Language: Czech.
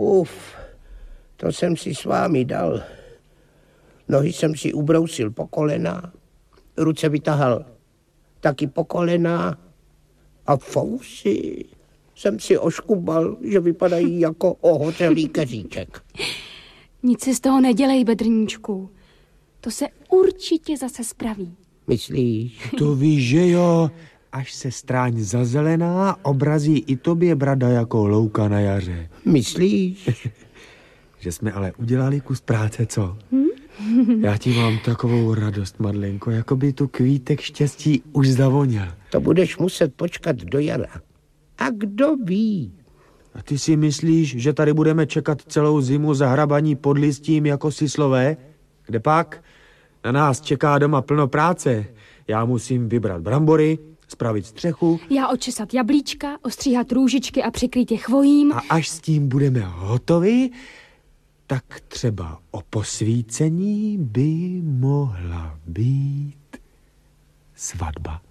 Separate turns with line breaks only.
To jsem si s vámi dal. Nohy jsem si ubrousil po kolena, ruce vytahal taky po kolena a fousy jsem si oškubal, že vypadají jako ohořelý keříček.
Nic si z toho nedělej, Bedrníčku. To se určitě zase spraví.
Myslíš?
To víš, že jo? Až se stráň zazelená, obrazí i tobě brada jako louka na jaře.
Myslíš?
Že jsme ale udělali kus práce, co? Já ti mám takovou radost, Madlenko, jako by tu kvítek štěstí už zavoněl.
To budeš muset počkat do jara. A kdo ví?
A ty si myslíš, že tady budeme čekat celou zimu zahrabaní pod listím jako sislové? Kde pak? Na nás čeká doma plno práce. Já musím vybrat brambory, spravit střechu.
Já očesat jablíčka, ostříhat růžičky a přikrýt je chvojím.
A až s tím budeme hotovi, tak třeba o posvícení by mohla být svatba.